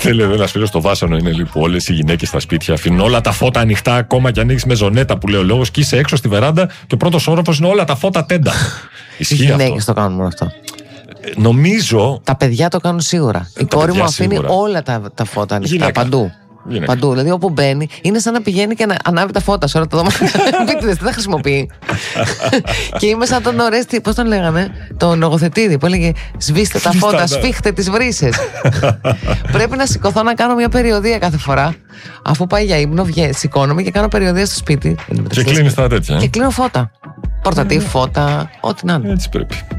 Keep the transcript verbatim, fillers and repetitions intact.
Θέλει εδώ ένα φίλο στο Βάσανο είναι λοιπόν όλες οι γυναίκες στα σπίτια αφήνουν όλα τα φώτα ανοιχτά, ακόμα και αν έχεις μεζονέτα που λέει ο λόγος, και είσαι έξω στη βεράντα και ο πρώτος όροφος είναι όλα τα φώτα τέντα. Οι γυναίκες το κάνουν μόνο αυτό. Νομίζω. Τα παιδιά το κάνουν σίγουρα. Η κόρη μου αφήνει σίγουρα όλα τα, τα φώτα ανοιχτά. Γυναίκα. Παντού. Γυναίκα. Παντού. Δηλαδή όπου μπαίνει, είναι σαν να πηγαίνει και να ανάβει τα φώτα σε όλα τα δωμάτια. Δεν τα χρησιμοποιεί. Και είμαι σαν τον Ορέστη, πώς τον λέγανε, τον Λογοθετήδη, που έλεγε σβήστε τα φώτα, σφίχτε τις βρύσες. Πρέπει να σηκωθώ να κάνω μια περιοδία κάθε φορά. Αφού πάει για ύπνο, σηκώνομαι και κάνω περιοδία στο σπίτι. Και κλείνει τα τέτοια. Και κλείνω φώτα. Πορτατίφ, φώτα, ό,τι να είναι. Έτσι πρέπει.